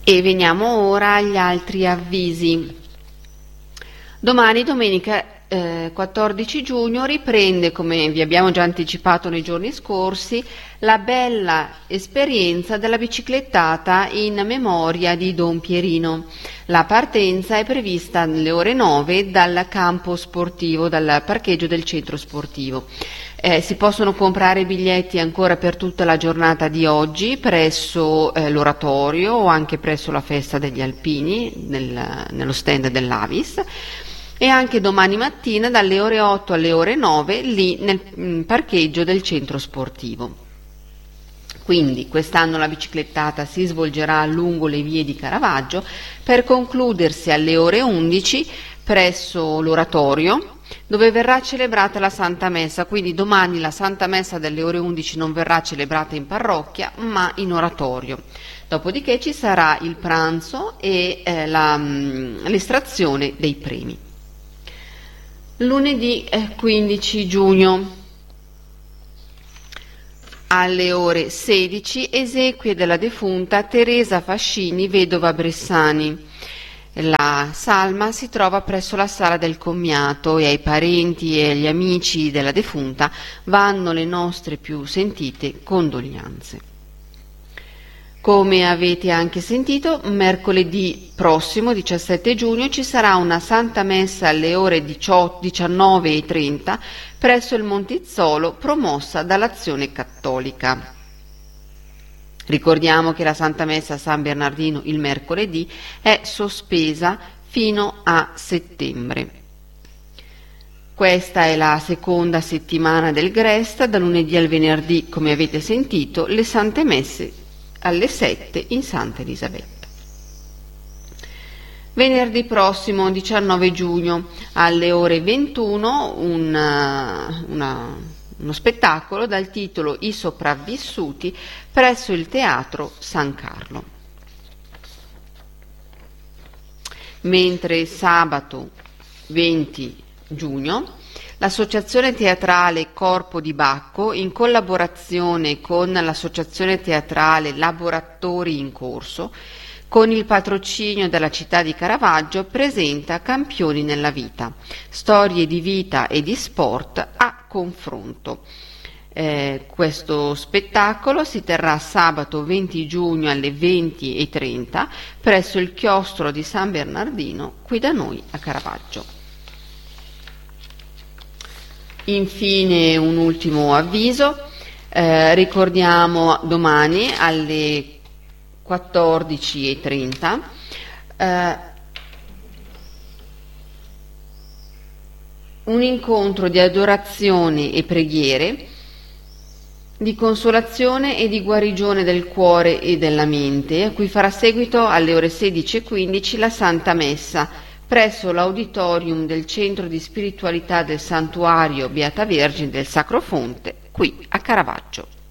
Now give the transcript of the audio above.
E veniamo ora agli altri avvisi. Domani, domenica 14 giugno, riprende, come vi abbiamo già anticipato nei giorni scorsi, la bella esperienza della biciclettata in memoria di Don Pierino. La partenza è prevista alle ore 9 dal campo sportivo, dal parcheggio del centro sportivo. Si possono comprare biglietti ancora per tutta la giornata di oggi presso l'oratorio o anche presso la festa degli alpini nello stand dell'Avis, e anche domani mattina dalle ore 8 alle ore 9 lì nel parcheggio del centro sportivo. Quindi quest'anno la biciclettata si svolgerà lungo le vie di Caravaggio per concludersi alle ore 11 presso l'oratorio, dove verrà celebrata la Santa Messa. Quindi domani la Santa Messa delle ore 11 non verrà celebrata in parrocchia ma in oratorio. Dopodiché ci sarà il pranzo e l'estrazione dei premi. Lunedì 15 giugno alle ore 16 esequie della defunta Teresa Fascini, vedova Bressani. La salma si trova presso la sala del commiato e ai parenti e agli amici della defunta vanno le nostre più sentite condoglianze. Come avete anche sentito, mercoledì prossimo, 17 giugno, ci sarà una Santa Messa alle ore 19:30 presso il Montizzolo, promossa dall'Azione Cattolica. Ricordiamo che la Santa Messa a San Bernardino il mercoledì è sospesa fino a settembre. Questa è la seconda settimana del Grest, da lunedì al venerdì, come avete sentito, le Sante Messe alle 7 in Santa Elisabetta. Venerdì prossimo, 19 giugno, alle ore 21, uno spettacolo dal titolo I sopravvissuti presso il Teatro San Carlo. Mentre sabato 20 giugno l'Associazione Teatrale Corpo di Bacco, in collaborazione con l'Associazione Teatrale Laboratori in Corso, con il patrocinio della città di Caravaggio, presenta Campioni nella vita, storie di vita e di sport a confronto. Questo spettacolo si terrà sabato 20 giugno alle 20:30 presso il chiostro di San Bernardino, qui da noi a Caravaggio. Infine un ultimo avviso, ricordiamo domani alle 14:30 un incontro di adorazione e preghiere, di consolazione e di guarigione del cuore e della mente, a cui farà seguito alle ore 16:15 la Santa Messa presso l'auditorium del Centro di Spiritualità del Santuario Beata Vergine del Sacro Fonte, qui a Caravaggio.